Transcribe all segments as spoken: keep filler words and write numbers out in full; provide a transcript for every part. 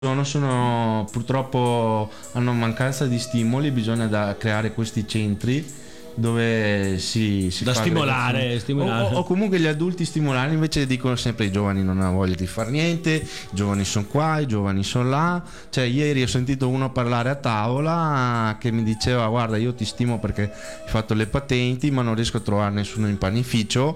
sono, sono purtroppo hanno mancanza di stimoli, bisogna da creare questi centri dove si, si da fa stimolare, stimolare. O, o comunque gli adulti stimolare, invece dicono sempre i giovani non hanno voglia di fare niente, i giovani sono qua, i giovani sono là. Cioè ieri ho sentito uno parlare a tavola che mi diceva guarda io ti stimo perché hai fatto le patenti ma non riesco a trovare nessuno in panificio.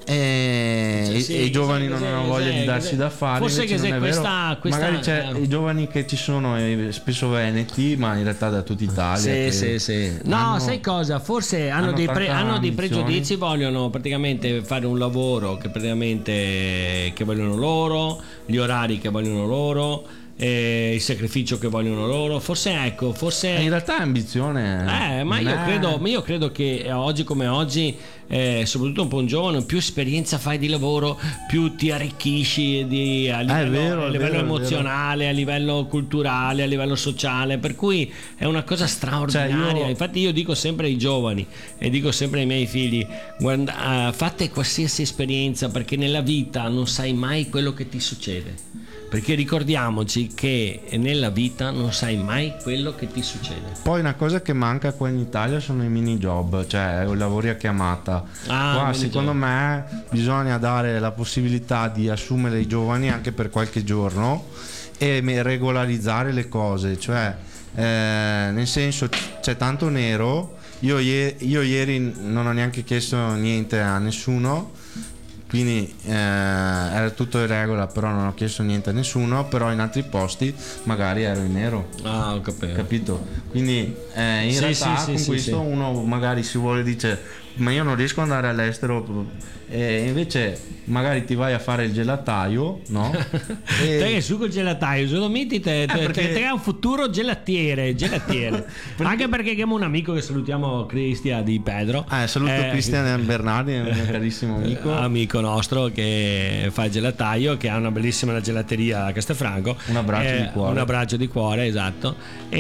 E, Cioè, sì, e i giovani non cos'è, hanno cos'è, voglia di darsi cos'è? da fare. Forse che non se è questa, vero. questa Magari c'è eh. i giovani che ci sono eh, spesso veneti, ma in realtà da tutta Italia. Sì, che sì, sì. No, hanno, sai cosa? Forse hanno, hanno dei, pre- hanno dei ambizioni. pregiudizi, vogliono praticamente fare un lavoro che praticamente che vogliono loro, gli orari che vogliono loro, eh, il sacrificio che vogliono loro. Forse ecco, forse in realtà è ambizione. Eh, ma io è... credo, ma io credo che oggi come oggi, eh, soprattutto un po' un giovane, più esperienza fai di lavoro, più ti arricchisci di, a livello, vero, a è livello vero, emozionale, a livello culturale, a livello sociale. Per cui è una cosa straordinaria. Cioè, io... Infatti, io dico sempre ai giovani e dico sempre ai miei figli: guarda, uh, fate qualsiasi esperienza perché nella vita non sai mai quello che ti succede. Perché ricordiamoci che nella vita non sai mai quello che ti succede. Poi una cosa che manca qua in Italia sono i mini job, cioè i lavori a chiamata. Ah, qua mini secondo job. me bisogna dare la possibilità di assumere i giovani anche per qualche giorno e regolarizzare le cose, cioè eh, nel senso c'è tanto nero. Io, ie- io ieri non ho neanche chiesto niente a nessuno, quindi eh, era tutto in regola, però non ho chiesto niente a nessuno, però in altri posti magari ero in nero. Ah, ho capito. Capito? Quindi eh, in Sì, realtà sì, sì, con sì, questo sì. uno magari si vuole dice ma io non riesco ad andare all'estero, e invece magari ti vai a fare il gelataio, no? E... te che su col gelataio, solamente te, te, Eh, perché- te, te hai un futuro gelatiere, gelatiere. Anche perché abbiamo un amico che salutiamo, Cristian Di Pedro. Eh, saluto Eh, Cristian Bernardi, è un mio carissimo amico. amico nostro che fa il gelataio, che ha una bellissima gelateria a Castelfranco. Un abbraccio Eh, di cuore. Un abbraccio di cuore, esatto.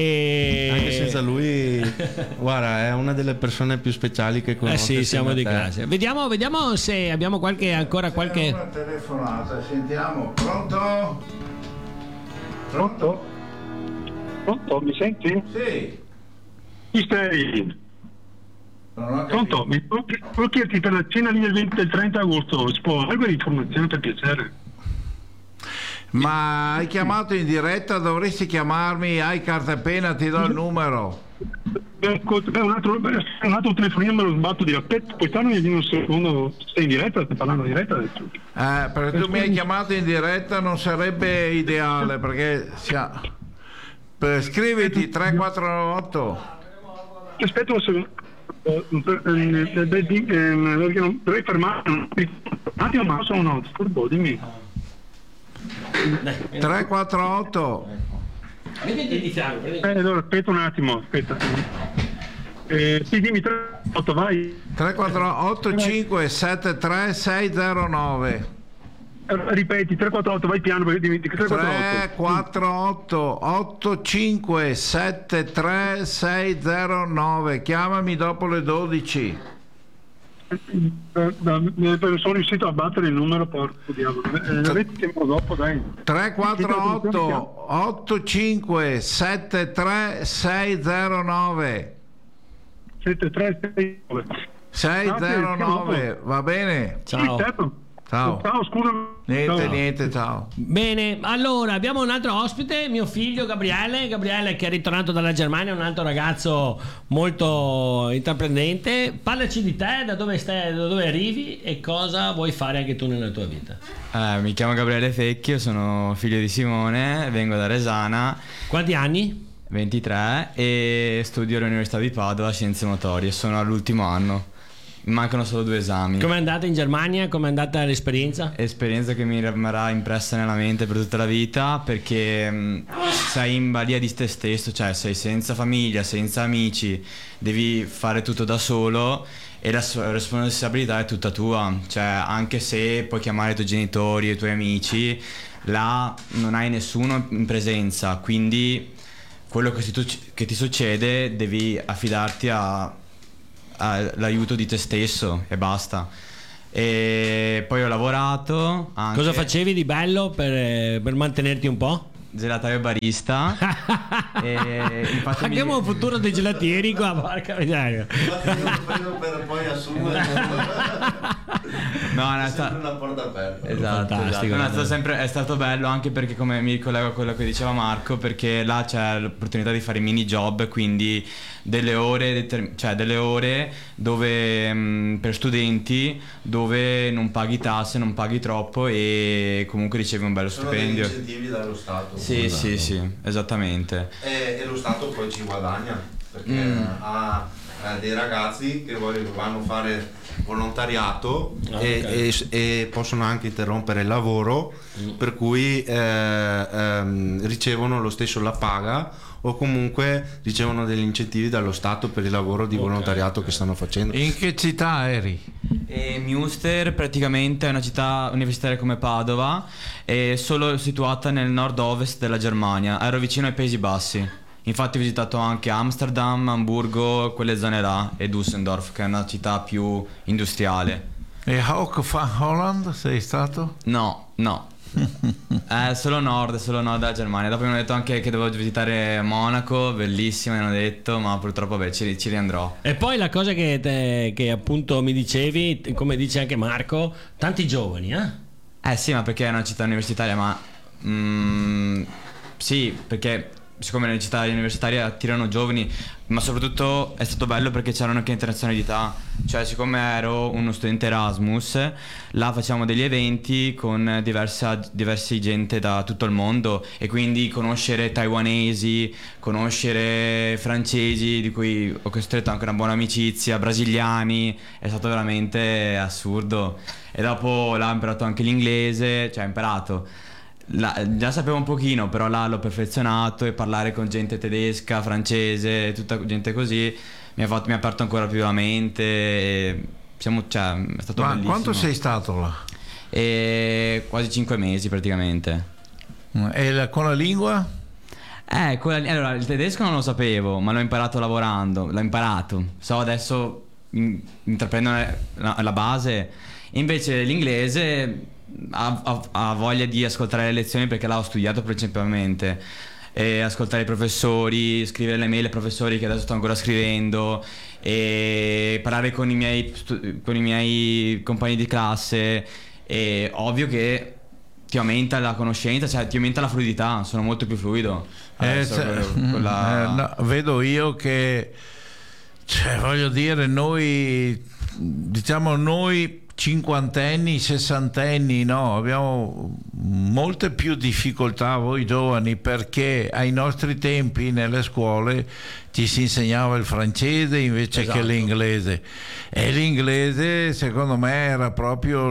E... Anche senza lui, guarda, è una delle persone più speciali che conosco. Eh sì, siamo di te. classe. Vediamo, vediamo se abbiamo qualche ancora qualche. C'è una telefonata, sentiamo. Pronto? Pronto? Pronto, mi senti? Sì. Chi sei? Non ho Pronto, capito. mi può può chiederti per la cena lì del venti del trenta agosto, si può avere informazione per piacere? Ma hai chiamato in diretta, dovresti chiamarmi, hai carta e penna, ti do il numero. Ecco, beh, un altro, beh, un altro telefonino me lo sbatto di aspetta, puoi starmi un secondo, sei in diretta, stai parlando in diretta adesso? Eh, perché tu mi hai chiamato in diretta non sarebbe ideale, perché sia... per- scriviti tre quattro otto. Aspetta un secondo. Eh, eh, eh, eh, di- eh, non- dovrei fermare un attimo, ma sono no, disturbo, dimmi. tre quattro otto. Mettiti di fianco, prendi- Eh, allora, aspetta un attimo, aspetta. Eh, sì, dimmi tre, otto, vai. tre quattro otto cinque sette tre sei zero nove. Eh, Ripeti, tre quattro otto, vai piano perché dimentichi tre quattro otto. tre quattro otto otto cinque sette tre sei zero nove. Chiamami dopo le dodici. Eh, eh, sono riuscito a battere il numero, porco diavolo. Eh, avete tempo dopo, dai. tre quattro otto otto cinque sette tre sei zero nove. sette tre sei nove. sei zero nove, va bene? Ciao. Sì, certo. Ciao. Ciao, scusa. Niente, Ciao. niente, ciao. Bene, allora abbiamo un altro ospite, mio figlio Gabriele, Gabriele che è ritornato dalla Germania, un altro ragazzo molto intraprendente. Parlaci di te, da dove stai, da dove arrivi e cosa vuoi fare anche tu nella tua vita. Eh, mi chiamo Gabriele Fecchio, sono figlio di Simone, vengo da Resana, Quanti anni? ventitré, e studio all'Università di Padova Scienze Motorie, sono all'ultimo anno, mi mancano solo due esami. Com'è andata in Germania? Com'è andata l'esperienza? Esperienza che mi rimarrà impressa nella mente per tutta la vita, perché mh, sei in balia di te stesso, cioè sei senza famiglia, senza amici, devi fare tutto da solo e la sua responsabilità è tutta tua, cioè anche se puoi chiamare i tuoi genitori e i tuoi amici, là non hai nessuno in presenza, quindi quello che, si, che ti succede devi affidarti a all'aiuto di te stesso e basta. E poi ho lavorato anche. Cosa facevi di bello per, per mantenerti un po'? gelataio barista. E infatti mi- Abbiamo un futuro dei gelatieri qua, porca miseria. Per poi assumere No, no, è sta- una porta aperta. Esatto, Fantastico, esatto. No, è, stato davvero. sempre, è stato bello anche perché, come mi ricollego a quello che diceva Marco, perché là c'è l'opportunità di fare mini job, quindi delle ore, determ- cioè delle ore dove mh, per studenti dove non paghi tasse, non paghi troppo e comunque ricevi un bello Sono degli stipendio. incentivi dallo Stato. Sì, Esatto. sì, sì, esattamente. E, e lo Stato poi ci guadagna perché Mm. ha, ha dei ragazzi che vogliono, vanno a fare volontariato Ah, e, ok. e- e possono anche interrompere il lavoro, Mm. per cui eh, ehm, ricevono lo stesso la paga o comunque ricevono degli incentivi dallo Stato per il lavoro di Ok, volontariato ok. che stanno facendo. In che città eri? E Münster praticamente è una città universitaria come Padova, è solo situata nel nord-ovest della Germania, ero vicino ai Paesi Bassi. Infatti ho visitato anche Amsterdam, Amburgo, quelle zone là, e Düsseldorf, che è una città più industriale. E Hoek van Holland sei stato? No, no. È solo nord, solo nord della Germania. Dopo mi hanno detto anche che dovevo visitare Monaco, bellissima, mi hanno detto, ma purtroppo vabbè, ci, ci riandrò. E poi la cosa che, te- che appunto mi dicevi, come dice anche Marco, tanti giovani, eh? Eh sì, ma perché è una città universitaria, ma mm, sì, perché siccome le città universitarie attirano giovani, ma soprattutto è stato bello perché c'erano anche internazionalità, cioè siccome ero uno studente Erasmus, là facciamo degli eventi con diversa, diversi gente da tutto il mondo e quindi conoscere taiwanesi, conoscere francesi di cui ho costretto anche una buona amicizia, brasiliani, è stato veramente assurdo. E dopo là ho imparato anche l'inglese, cioè ho imparato. La- già sapevo un pochino, però là l'ho perfezionato e parlare con gente tedesca, francese, tutta gente così mi ha, fatto, mi ha aperto ancora più la mente. E siamo, cioè, è stato Ma bellissimo. quanto sei stato là? E quasi cinque mesi praticamente. E la- con la lingua? Eh, quella- allora il tedesco non lo sapevo, ma l'ho imparato lavorando, l'ho imparato. So adesso in- intraprendo la, la base. Invece l'inglese ha, ha- ha voglia di ascoltare le lezioni perché là ho studiato principalmente. E ascoltare i professori, scrivere le mail ai professori che adesso sto ancora scrivendo e parlare con i miei, stu- con i miei compagni di classe. E ovvio che ti aumenta la conoscenza, cioè ti aumenta la fluidità, sono molto più fluido. Eh, Adesso se- con- con la- eh, no, vedo io che, cioè, voglio dire, noi, diciamo noi cinquantenni, sessantenni, no, abbiamo molte più difficoltà voi giovani, perché ai nostri tempi nelle scuole ci si insegnava il francese invece Esatto. che l'inglese, e l'inglese secondo me era proprio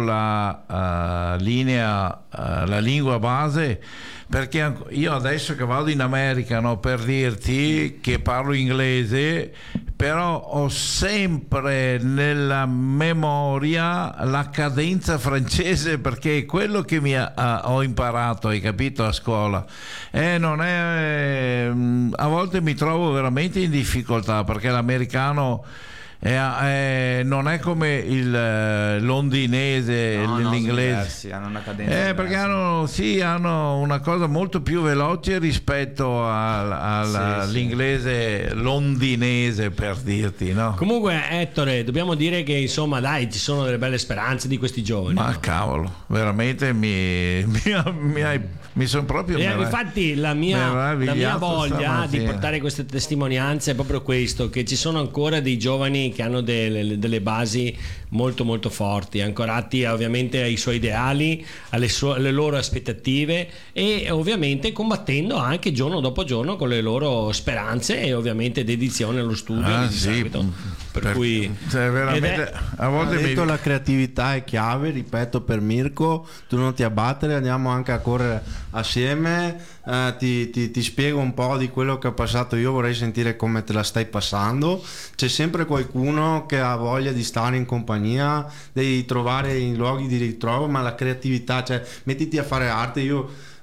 la uh, linea, uh, la lingua base, perché anc- io adesso che vado in America, no, per dirti che parlo inglese, però ho sempre nella memoria la cadenza francese, perché è quello che mi ha, ha- ho imparato, hai capito, a scuola. E non è, mm, a volte mi trovo veramente in difficoltà perché l'americano è- è- non è come il eh, londinese, No, no, sono l'inglese. diversi, hanno una cadenza Eh, perché diversa. hanno, sì, hanno una cosa molto più veloce rispetto al- al- Sì, sì. all'inglese londinese, per dirti, no? Comunque, Ettore, dobbiamo dire che insomma, dai, ci sono delle belle speranze di questi giovani. Ma no? cavolo, veramente mi, mi, mi, hai- mi sono proprio Eh, merav- infatti la mia, la mia meravigliato voglia di stamattina. portare queste testimonianze è proprio questo, che ci sono ancora dei giovani che hanno delle, delle basi molto molto forti, ancorati ovviamente ai suoi ideali, alle, sue- alle loro aspettative e ovviamente combattendo anche giorno dopo giorno con le loro speranze e ovviamente dedizione allo studio Ah, di sì, seguito. Per, per- cui cioè, veramente, ed è- a Ha volte mi... detto la creatività è chiave, ripeto per Mirko, tu non ti abbattere, andiamo anche a correre assieme, eh, ti, ti- ti spiego un po' di quello che ho passato io, vorrei sentire come te la stai passando. C'è sempre qualcuno che ha voglia di stare in compagnia, devi trovare i luoghi di ritrovo, ma la creatività, cioè mettiti a fare arte. Io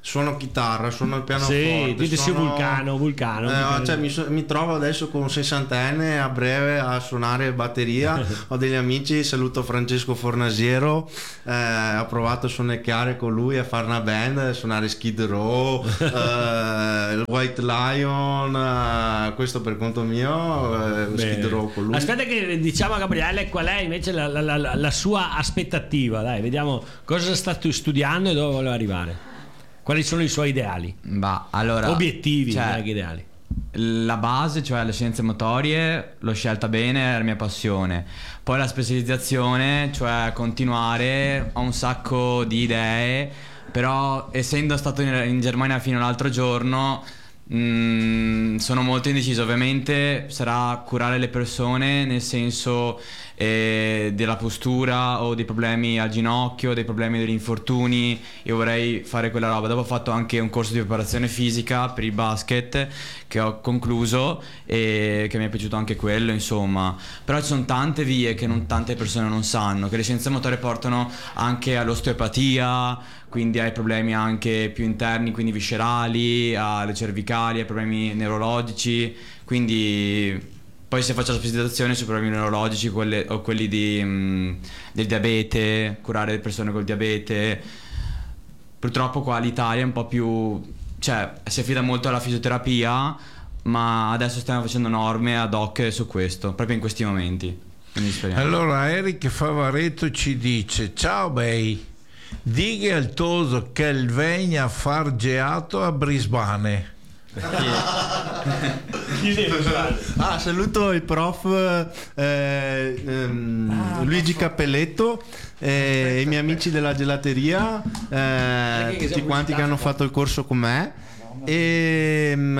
suono chitarra, suono il pianoforte. Sì, dite sì, suono... Vulcano, Vulcano. Eh, cioè, mi, so- mi trovo adesso con sessantenne a breve a suonare batteria. Ho degli amici, saluto Francesco Fornasiero, eh, ho provato a suonare con lui, a fare una band, a suonare Skid Row, eh, il White Lion, eh, questo per conto mio, eh, Skid Row con lui. Aspetta che diciamo a Gabriele qual è invece la, la, la, la sua aspettativa, dai, vediamo cosa sta studiando e dove vuole arrivare. Quali sono i suoi ideali? Bah, allora, Obiettivi, cioè, non è che ideali. La base, cioè le scienze motorie, l'ho scelta bene, è la mia passione. Poi la specializzazione, cioè continuare, ho un sacco di idee, però essendo stato in, in Germania fino all'altro giorno, mh, sono molto indeciso. Ovviamente sarà curare le persone, nel senso eh, della postura o dei problemi al ginocchio, dei problemi degli infortuni. Io vorrei fare quella roba. Dopo ho fatto anche un corso di preparazione fisica per il basket che ho concluso e che mi è piaciuto anche quello, insomma. Però ci sono tante vie che non tante persone non sanno, che le scienze motorie portano anche all'osteopatia, quindi ai problemi anche più interni, quindi viscerali, alle cervicali, ai problemi neurologici. Quindi poi se faccio la specializzazione sui problemi neurologici, quelle, o quelli di, mh, del diabete, curare le persone col diabete. Purtroppo qua l'Italia è un po' più, cioè si affida molto alla fisioterapia, ma adesso stiamo facendo norme ad hoc su questo, proprio in questi momenti. Quindi speriamo. Allora Eric Favaretto ci dice: ciao bei, dighe al Toso che il venga a far geato a Brisbane. Ah, saluto il prof eh, ehm, Luigi Cappelletto e i miei amici della gelateria, eh, tutti quanti che hanno fatto il corso con me. E um,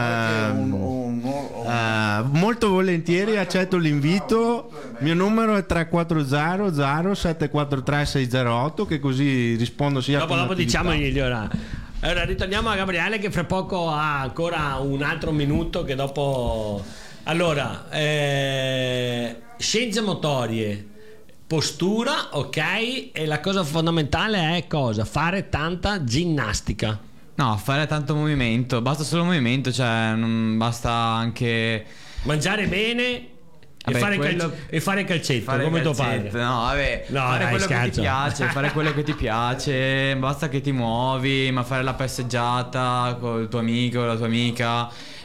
uh, molto volentieri accetto l'invito. Il mio numero è tre quattro zero zero sette quattro tre sei zero otto, che così rispondo sia dopo, con dopo diciamogli ora. Allora ritorniamo a Gabriele che fra poco ha ancora un altro minuto, che dopo allora eh, scienze motorie, postura, ok, e la cosa fondamentale è cosa? Fare tanta ginnastica. No, fare tanto movimento, basta solo movimento, cioè non basta anche mangiare bene. Vabbè, e, fare quello... calce... e fare calcetto fare come calcetto, tuo padre. No, vabbè, no, fare dai, quello scherzo. che ti piace, fare quello che ti piace, basta che ti muovi, ma fare la passeggiata con il tuo amico, la tua amica,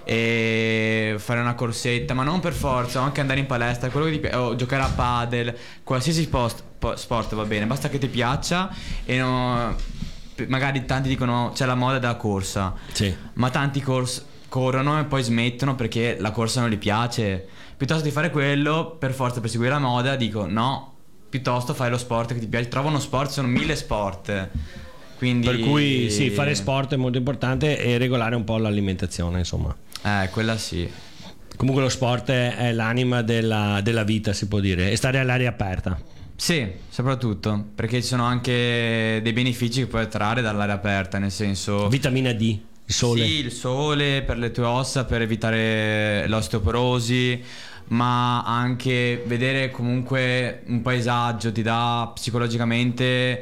e fare una corsetta, ma non per forza, anche andare in palestra, quello che ti piace, o giocare a padel, qualsiasi sport, sport va bene, basta che ti piaccia. E no, magari tanti dicono c'è la moda della corsa, sì, ma tanti cors- corrono e poi smettono perché la corsa non gli piace. Piuttosto di fare quello per forza per seguire la moda, dico no, piuttosto fai lo sport che ti piace. Trova uno sport, sono mille sport, quindi per cui sì, fare sport è molto importante e regolare un po' l'alimentazione, insomma. Eh, quella sì. Comunque lo sport è l'anima della, della vita, si può dire, e stare all'aria aperta. Sì, soprattutto perché ci sono anche dei benefici che puoi trarre dall'aria aperta, nel senso vitamina D, il sole. Sì, il sole per le tue ossa, per evitare l'osteoporosi, ma anche vedere comunque un paesaggio ti dà psicologicamente,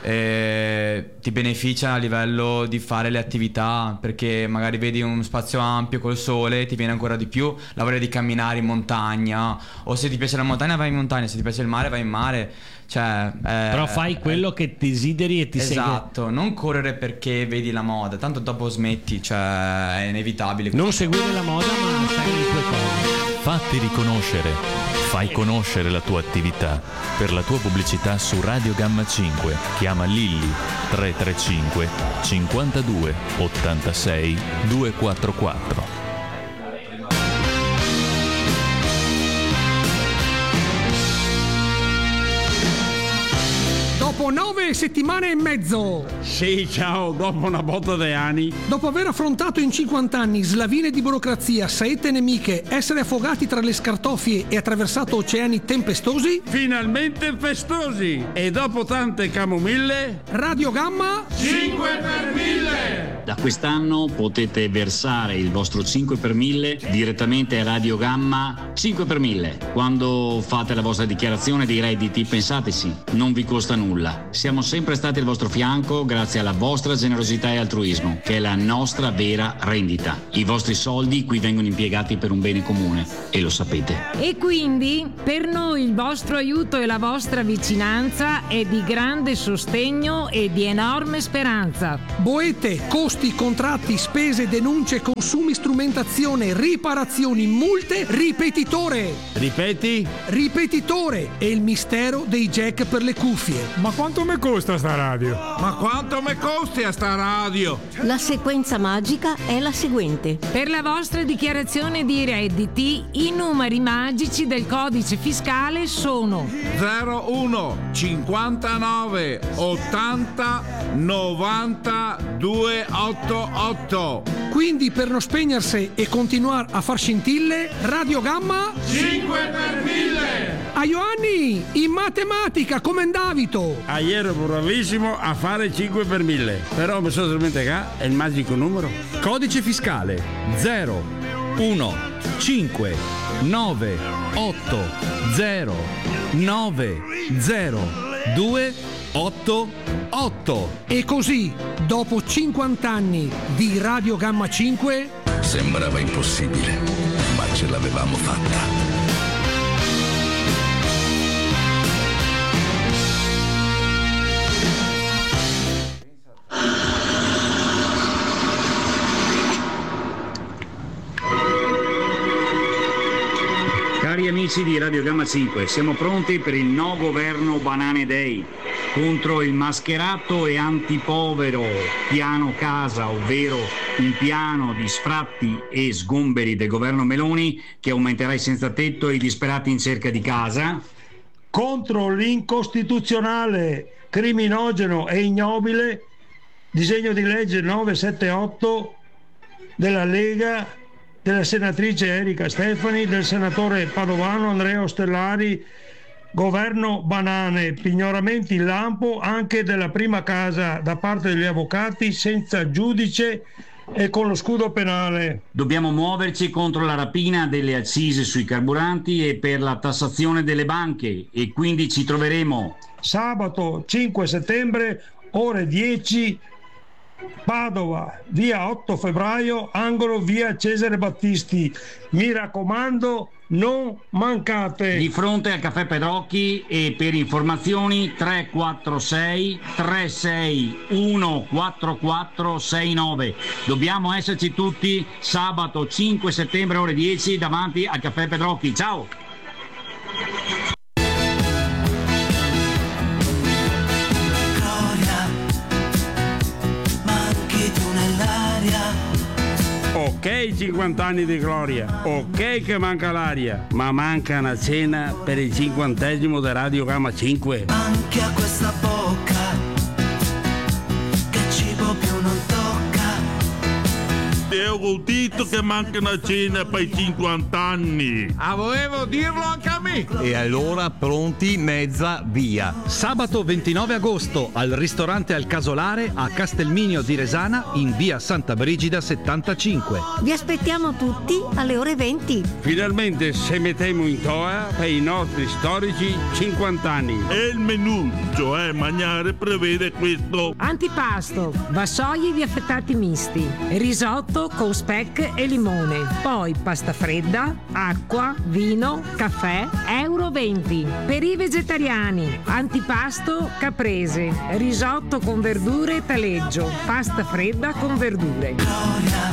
eh, ti beneficia a livello di fare le attività, perché magari vedi un spazio ampio col sole, ti viene ancora di più la voglia di camminare in montagna, o se ti piace la montagna vai in montagna, se ti piace il mare vai in mare. Cioè, eh, però fai quello eh, che desideri e ti esatto, segui. Esatto, non correre perché vedi la moda, tanto dopo smetti, cioè è inevitabile. Non seguire la moda, ma segui le tue cose. Fatti riconoscere, fai conoscere la tua attività. Per la tua pubblicità su Radio Gamma cinque chiama Lilli tre tre cinque cinquantadue ottantasei duecentoquarantaquattro. Dopo nove settimane e mezzo, sì, ciao, dopo una botta di anni, dopo aver affrontato in cinquanta anni slavine di burocrazia, saette nemiche, essere affogati tra le scartoffie e attraversato oceani tempestosi, finalmente festosi, e dopo tante camomille, Radio Gamma cinque per mille! Da quest'anno potete versare il vostro cinque per mille direttamente a Radio Gamma cinque per mille. Quando fate la vostra dichiarazione dei redditi, pensateci, non vi costa nulla. Siamo sempre stati al vostro fianco grazie alla vostra generosità e altruismo, che è la nostra vera rendita. I vostri soldi qui vengono impiegati per un bene comune e lo sapete. E quindi per noi il vostro aiuto e la vostra vicinanza è di grande sostegno e di enorme speranza. Boete, costi, contratti, spese, denunce, consumi, strumentazione, riparazioni, multe, ripetitore. Ripeti? Ripetitore è il mistero dei jack per le cuffie. Ma quanto mi costa sta radio? Ma quanto mi costi a sta radio? La sequenza magica è la seguente. Per la vostra dichiarazione di redditi, i numeri magici del codice fiscale sono zero uno cinquantanove ottanta novanta duecentottantotto. Quindi per non spegnersi e continuare a far scintille, Radio Gamma cinque per mille. A Ioanni, in matematica come andavito? Ah, ero bravissimo a fare cinque per mille, però mi sono dimenticato è il magico numero. Codice fiscale zero uno cinque nove otto zero nove zero due otto otto. E così, dopo cinquanta anni di Radio Gamma cinque, sembrava impossibile, ma ce l'avevamo fatta. Cari amici di Radio Gamma cinque, siamo pronti per il No Governo Banane Day contro il mascherato e antipovero piano casa, ovvero un piano di sfratti e sgomberi del governo Meloni che aumenterà i senza tetto e i disperati in cerca di casa. Contro l'incostituzionale, criminogeno e ignobile disegno di legge novecentosettantotto della Lega, della senatrice Erika Stefani, del senatore padovano Andrea Ostellari, governo banane, pignoramenti in lampo anche della prima casa da parte degli avvocati senza giudice e con lo scudo penale. Dobbiamo muoverci contro la rapina delle accise sui carburanti e per la tassazione delle banche, e quindi ci troveremo sabato cinque settembre ore dieci, Padova, via otto febbraio, angolo via Cesare Battisti. Mi raccomando, non mancate. Di fronte al caffè Pedrocchi, e per informazioni tre quattro sei tre sei uno quattro quattro sei nove. Dobbiamo esserci tutti sabato cinque settembre ore dieci davanti al caffè Pedrocchi. Ciao! Ok, cinquanta anni di gloria, ok che manca l'aria, ma manca una cena per il cinquantesimo di Radio Gamma cinque. Anche a questa bocca, che cibo più non tocca. Io ho detto che manca una cena per i cinquanta anni. Ah, volevo dirlo anche a me. E allora pronti, mezza via. Sabato ventinove agosto al ristorante Al Casolare a Castelminio di Resana in via Santa Brigida settantacinque. Vi aspettiamo tutti alle ore venti. Finalmente se mettiamo in toa per i nostri storici cinquanta anni. E il menù, cioè mangiare, prevede questo: antipasto, vassoi di affettati misti, risotto con speck e limone, poi pasta fredda, acqua, vino, caffè, euro venti. Per i vegetariani, antipasto caprese, risotto con verdure e taleggio, pasta fredda con verdure. Gloria,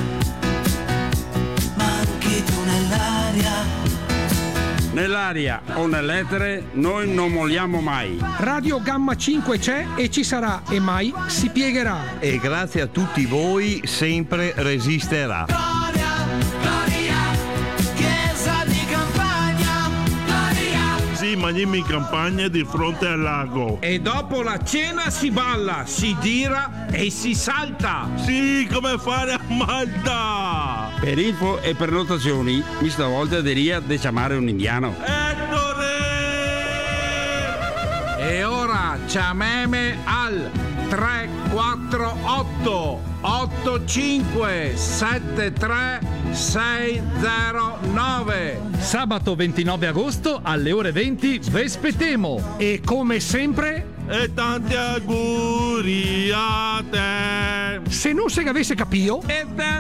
manchi tu nell'aria. Nell'aria o nell'etere noi non molliamo mai. Radio Gamma cinque c'è e ci sarà e mai si piegherà. E grazie a tutti voi sempre resisterà. Gloria, gloria, chiesa di campagna, gloria. Sì, mangiamo in campagna di fronte al lago. E dopo la cena si balla, si gira e si salta. Sì, come fare a Malta. Per info e prenotazioni, mi stavolta diria di chiamare un indiano. E ora chiameme al tre quattro otto otto cinque sette tre sei zero nove. Sabato ventinove agosto alle ore venti Vespetemo. E come sempre e tanti auguri a te. Se non se che avesse capito e te